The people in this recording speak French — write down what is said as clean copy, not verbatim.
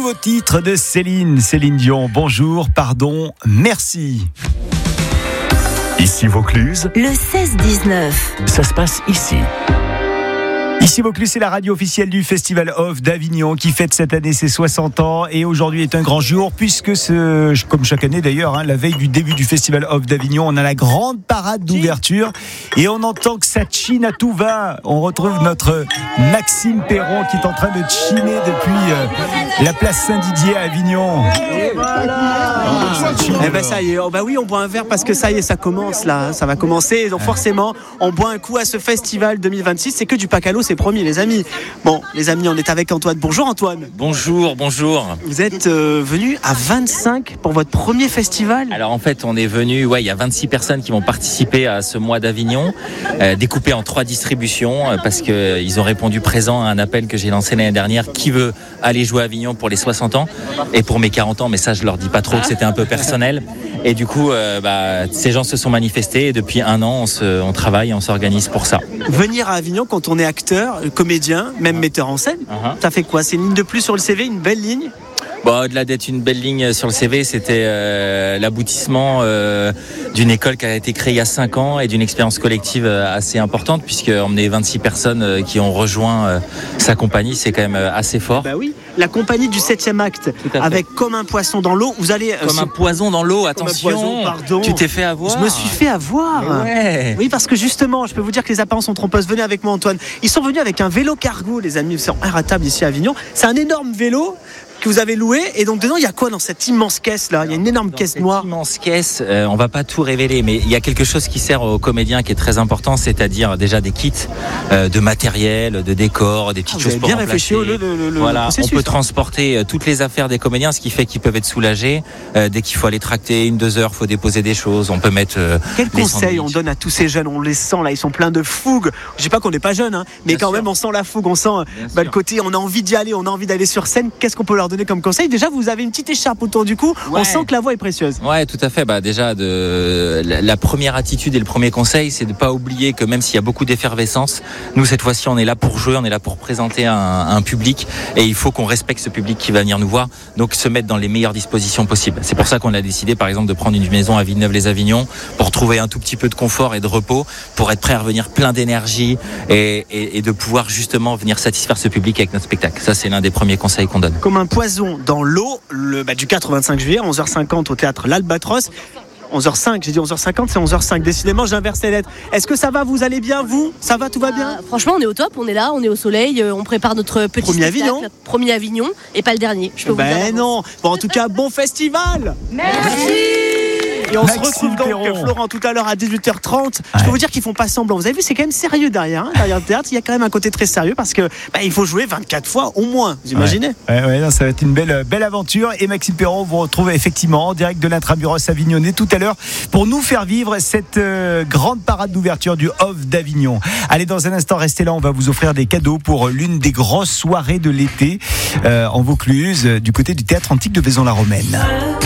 nouveau titre de Céline Dion. Bonjour, pardon, merci. Ici Vaucluse, le 16-19. Ça se passe ici. Ici Vaucluse, c'est la radio officielle du Festival Off d'Avignon qui fête cette année ses 60 ans et aujourd'hui est un grand jour puisque comme chaque année d'ailleurs, la veille du début du Festival Off d'Avignon, on a la grande parade d'ouverture et on entend que ça chine à tout va. On retrouve notre Maxime Perron qui est en train de chiner depuis la place Saint-Didier à Avignon. Et voilà. Eh ben ça y est, oui, on boit un verre parce que ça y est, ça commence là, ça va commencer. Donc forcément, on boit un coup à ce festival 2026. C'est que du Pacalo, c'est promis, les amis. Bon, les amis, on est avec Antoine. Bonjour Antoine. Bonjour. Vous êtes venu à 25 pour votre premier festival. Alors en fait, on est venu, il y a 26 personnes qui vont participer à ce mois d'Avignon, découpé en 3 distributions parce qu'ils ont répondu présent à un appel que j'ai lancé l'année dernière. Qui veut aller jouer à Avignon pour les 60 ans et pour mes 40 ans, mais ça je leur dis pas trop que c'était un peu personnel. Et du coup, ces gens se sont manifestés et depuis 1 an, on travaille et on s'organise pour ça. Venir à Avignon quand on est acteur, comédien, même metteur en scène, ça fait quoi? C'est une ligne de plus sur le CV, une belle ligne? Au-delà d'être une belle ligne sur le CV, c'était l'aboutissement d'une école qui a été créée il y a 5 ans et d'une expérience collective assez importante puisqu'on est 26 personnes qui ont rejoint sa compagnie, c'est quand même assez fort. Bah oui, la compagnie du 7e acte avec Comme un poisson dans l'eau, vous allez... Comme un poison dans l'eau, attention, poison, pardon. Tu t'es fait avoir. Je me suis fait avoir. Ouais. Oui, parce que justement, je peux vous dire que les apparences sont trompeuses. Venez avec moi Antoine. Ils sont venus avec un vélo cargo, les amis, c'est en air à table ici à Avignon. C'est un énorme vélo que vous avez loué et donc dedans il y a quoi dans cette immense caisse là? Il y a une énorme caisse noire. Cette immense caisse, on va pas tout révéler, mais il y a quelque chose qui sert aux comédiens qui est très important, c'est-à-dire déjà des kits de matériel, de décors, des petites choses pour bien remplacer. réfléchi Voilà, on peut transporter toutes les affaires des comédiens, ce qui fait qu'ils peuvent être soulagés. Dès qu'il faut aller tracter 1-2 heures, faut déposer des choses. On peut mettre. Quel conseil on donne à tous ces jeunes? On les sent là, ils sont pleins de fougue. Je dis pas qu'on n'est pas jeunes, mais bien quand sûr. Même on sent la fougue, on sent le côté. On a envie d'y aller, on a envie d'aller sur scène. Qu'est-ce qu'on peut leur donner comme conseil? Déjà, vous avez une petite écharpe autour du cou. Ouais. On sent que la voix est précieuse. Ouais, tout à fait. Déjà, la première attitude et le premier conseil, c'est de pas oublier que même s'il y a beaucoup d'effervescence, nous cette fois-ci, on est là pour jouer, on est là pour présenter un public, et il faut qu'on respecte ce public qui va venir nous voir. Donc, se mettre dans les meilleures dispositions possibles. C'est pour ça qu'on a décidé, par exemple, de prendre une maison à Villeneuve-les-Avignon pour trouver un tout petit peu de confort et de repos, pour être prêt à revenir plein d'énergie et de pouvoir justement venir satisfaire ce public avec notre spectacle. Ça, c'est l'un des premiers conseils qu'on donne. Comme un poison dans l'eau, du 4 au 25 juillet, 11h50 au théâtre L'Albatros. 11h05, j'ai dit 11h50, c'est 11h05. Décidément, j'inverse les lettres. Est-ce que ça va? Vous allez bien, vous? Ça va, tout va bien? Franchement, on est au top, on est là, on est au soleil, on prépare notre petit premier Avignon, et pas le dernier. Je peux vous dire non. Bon, en tout cas, bon festival. Merci. Et on se retrouve donc, Florent, tout à l'heure à 18h30. Je peux vous dire qu'ils font pas semblant. Vous avez vu, c'est quand même sérieux derrière le théâtre. Il y a quand même un côté très sérieux parce que il faut jouer 24 fois au moins. Vous imaginez? Non, ça va être une belle aventure. Et Maxime Perron vous retrouve effectivement en direct de l'Intramuros Avignonnais tout à l'heure pour nous faire vivre cette grande parade d'ouverture du Off d'Avignon. Allez, dans un instant, restez là. On va vous offrir des cadeaux pour l'une des grosses soirées de l'été en Vaucluse, du côté du théâtre antique de Vaison-la-Romaine.